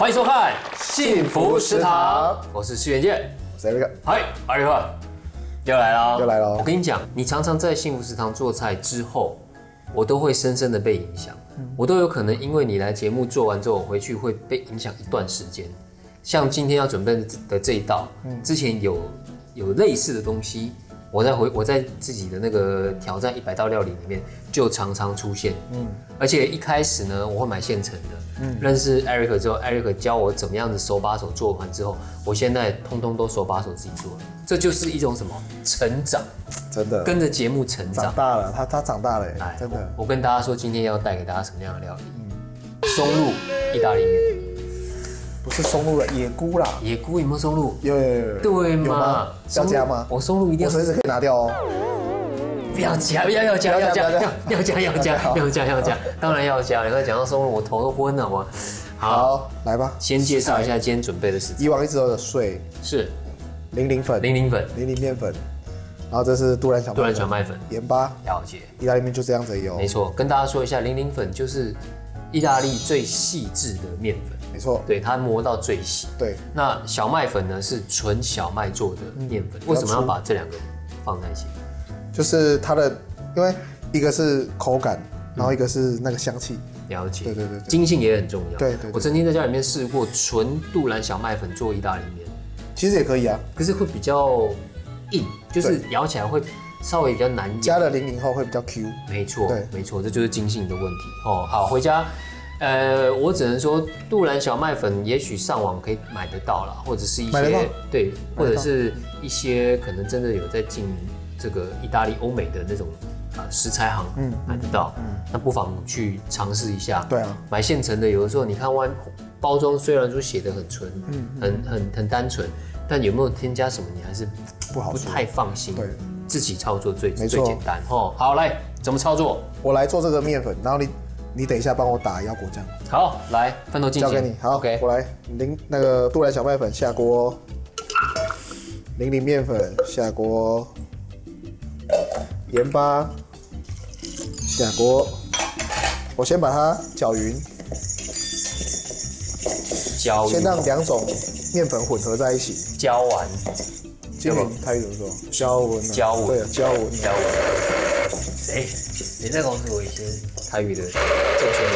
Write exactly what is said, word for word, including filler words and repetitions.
欢迎收看《幸福食堂》，我是施元健， 我是 Eric。 嗨，艾瑞克，又来了， 又来了。 我跟你讲，你常常在幸福食堂做菜之后，我都会深深的被影响，嗯、我都有可能因为你来节目做完之后，我回去会被影响一段时间。像今天要准备的这一道，嗯、之前有有类似的东西。我在回我在自己的那个挑战一百道料理里面就常常出现，嗯，而且一开始呢，我会买现成的，嗯，认识 Eric 之后 ，Eric 教我怎么样子手把手做完之后，我现在通通都手把手自己做了，这就是一种什么成长， 真的跟着节目成长， 长大了，他他长大了，哎，真的我。我跟大家说，今天要带给大家什么样的料理？嗯，松露意大利面。 不是松露了，野菇啦。 野菇有没有松露？ 有有有。 对吗？ 有吗？要加吗？ 我松露一定要。 我随时可以拿掉哦。 不要加，不要要加，要加，要加，要加，要加，要加，要加，当然要加。你看讲到松露，我头都昏了，我。 好，来吧。 先介绍一下今天准备的食材。 以往一直都有水， 是零零粉， 零零粉， 零零面粉，然后这是杜兰小麦粉， 杜兰小麦粉， 盐巴， 了解。 意大利面就这样子有。 没错，跟大家说一下，零零粉就是意大利最细致的面粉。 没错， 对，它磨到最细。 对， 那小麦粉呢是纯小麦做的面粉，嗯、为什么要把这两个放在一起？ 就是它的，因为一个是口感，然后一个是那个香气。 了解， 对对对， 筋性也很重要。 对 对, 对， 我曾经在家里面试过纯杜兰小麦粉做意大利面， 其实也可以啊， 可是会比较硬，就是咬起来会稍微比较难咬。 加了零零后会比较 Q。 没错， 对， 没错，这就是筋性的问题。哦，好，回家。呃，我只能说，杜兰小麦粉也许上网可以买得到啦，或者是一些对，或者是一些可能真的有在进这个意大利、欧美的那种啊食材行，嗯，买得到。嗯，那不妨去尝试一下。 对啊， 买现成的，有的时候你看外包装虽然说写得很纯，嗯，很很很单纯，但有没有添加什么，你还是不好不太放心。 对， 自己操作最最简单哦。好，来怎么操作？ 我来做这个面粉，然后你。你等一下帮我打腰果酱。 好，来，分头进行。 交给你。好 ，OK。 我来淋那个杜兰小麦粉下锅，零零面粉下锅，盐巴下锅。我先把它搅匀， 搅匀。 先让两种面粉混合在一起。 搅完。 今年台语怎么说？搅匀。 搅匀。 对，搅匀。 搅匀。哎，你再告诉我一些台语的正确。